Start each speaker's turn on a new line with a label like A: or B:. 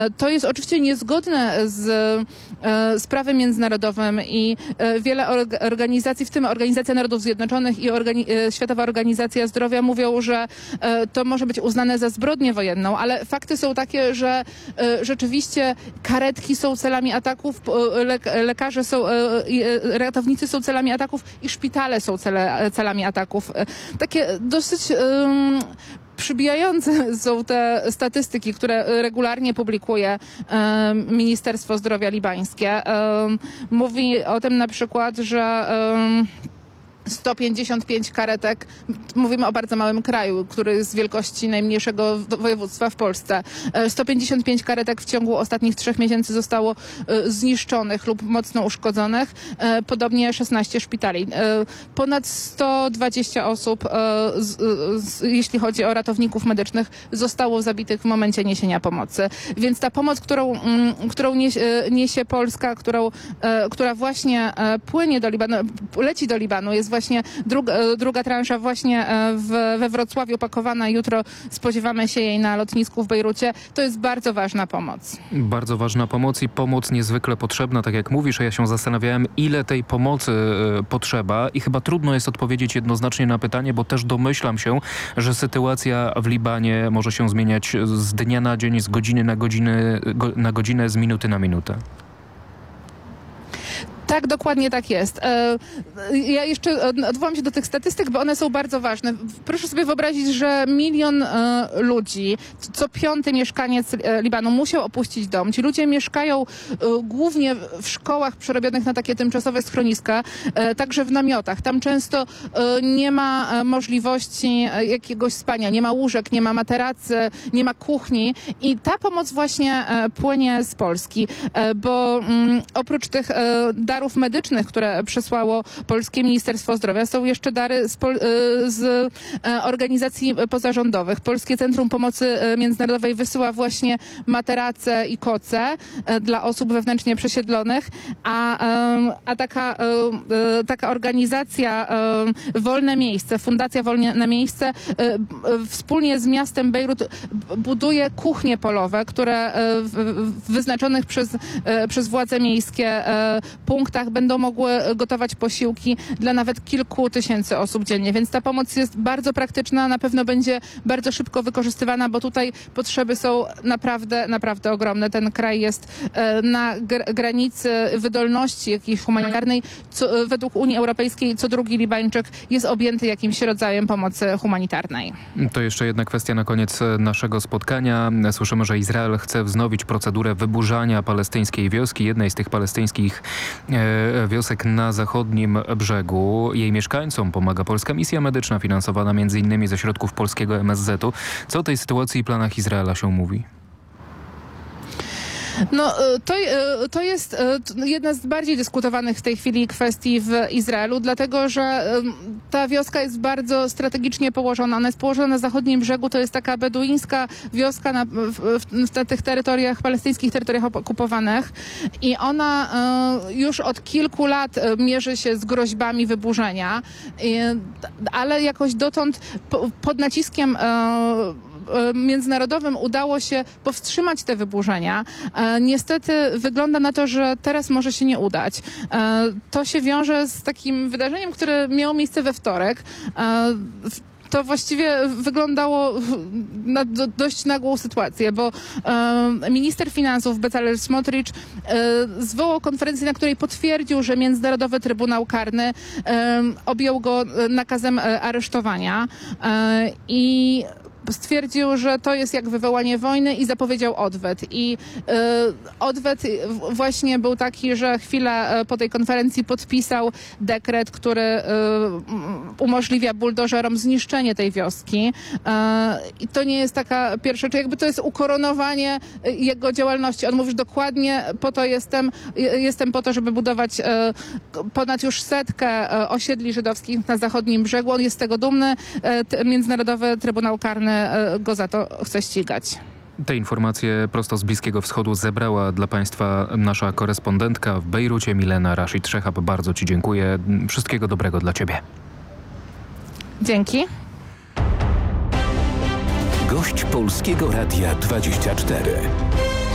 A: To jest oczywiście niezgodne z prawem międzynarodowym i wiele organizacji, w tym Organizacja Narodów Zjednoczonych i Światowa Organizacja Zdrowia mówią, że to może być uznane za zbrodnię wojenną, ale fakty są takie, że rzeczywiście karetki są celami ataków, lekarze są, ratownicy są celami ataków i szpitale są celami ataków. Takie dosyć przybijające są te statystyki, które regularnie publikuje Ministerstwo Zdrowia libańskie. Mówi o tym na przykład, że 155 karetek, mówimy o bardzo małym kraju, który jest wielkości najmniejszego województwa w Polsce. 155 karetek w ciągu ostatnich 3 miesięcy zostało zniszczonych lub mocno uszkodzonych. Podobnie 16 szpitali. Ponad 120 osób, jeśli chodzi o ratowników medycznych, zostało zabitych w momencie niesienia pomocy. Więc ta pomoc, którą niesie Polska, która właśnie płynie do Libanu, leci do Libanu, jest właśnie druga transza właśnie we Wrocławiu pakowana. Jutro spodziewamy się jej na lotnisku w Bejrucie. To jest bardzo ważna pomoc.
B: Bardzo ważna pomoc i pomoc niezwykle potrzebna, tak jak mówisz, a ja się zastanawiałem, ile tej pomocy potrzeba i chyba trudno jest odpowiedzieć jednoznacznie na pytanie, bo też domyślam się, że sytuacja w Libanie może się zmieniać z dnia na dzień, z godziny na godzinę, z minuty na minutę.
A: Tak, dokładnie tak jest. Ja jeszcze odwołam się do tych statystyk, bo one są bardzo ważne. Proszę sobie wyobrazić, że 1 milion ludzi, co 5. mieszkaniec Libanu musiał opuścić dom. Ci ludzie mieszkają głównie w szkołach przerobionych na takie tymczasowe schroniska, także w namiotach. Tam często nie ma możliwości jakiegoś spania, nie ma łóżek, nie ma materacy, nie ma kuchni i ta pomoc właśnie płynie z Polski, bo oprócz tych darów medycznych, które przesłało Polskie Ministerstwo Zdrowia, są jeszcze dary z organizacji pozarządowych. Polskie Centrum Pomocy Międzynarodowej wysyła właśnie materace i koce dla osób wewnętrznie przesiedlonych, a taka organizacja Wolne Miejsce, Fundacja Wolne Miejsce wspólnie z miastem Bejrut buduje kuchnie polowe, które w wyznaczonych przez władze miejskie punktach będą mogły gotować posiłki dla nawet kilku tysięcy osób dziennie. Więc ta pomoc jest bardzo praktyczna, na pewno będzie bardzo szybko wykorzystywana, bo tutaj potrzeby są naprawdę, naprawdę ogromne. Ten kraj jest na granicy wydolności jakiejś humanitarnej. Według Unii Europejskiej co drugi Libańczyk jest objęty jakimś rodzajem pomocy humanitarnej.
B: To jeszcze jedna kwestia na koniec naszego spotkania. Słyszymy, że Izrael chce wznowić procedurę wyburzania palestyńskiej wioski, jednej z tych palestyńskich wiosek na zachodnim brzegu. Jej mieszkańcom pomaga polska misja medyczna finansowana m.in. ze środków polskiego MSZ-u. Co o tej sytuacji i planach Izraela się mówi?
A: No, to jest jedna z bardziej dyskutowanych w tej chwili kwestii w Izraelu, dlatego że ta wioska jest bardzo strategicznie położona. Ona jest położona na zachodnim brzegu, to jest taka beduińska wioska na tych terytoriach, palestyńskich terytoriach okupowanych i ona już od kilku lat mierzy się z groźbami wyburzenia, ale jakoś dotąd pod naciskiem międzynarodowym udało się powstrzymać te wyburzenia. Niestety wygląda na to, że teraz może się nie udać. To się wiąże z takim wydarzeniem, które miało miejsce we wtorek. To właściwie wyglądało na dość nagłą sytuację, bo minister finansów Bezalel Smotrich zwołał konferencję, na której potwierdził, że Międzynarodowy Trybunał Karny objął go nakazem aresztowania i stwierdził, że to jest jak wywołanie wojny i zapowiedział odwet. I odwet właśnie był taki, że chwilę po tej konferencji podpisał dekret, który umożliwia buldożerom zniszczenie tej wioski. I to nie jest taka pierwsza, czy jakby to jest ukoronowanie jego działalności. On mówi, że dokładnie po to jestem po to, żeby budować ponad już 100 osiedli żydowskich na zachodnim brzegu. On jest z tego dumny. Międzynarodowy Trybunał Karny go za to chce ścigać.
B: Te informacje prosto z Bliskiego Wschodu zebrała dla Państwa nasza korespondentka w Bejrucie, Milena Rashid Szehab. Bardzo Ci dziękuję. Wszystkiego dobrego dla Ciebie.
A: Dzięki.
C: Gość Polskiego Radia 24.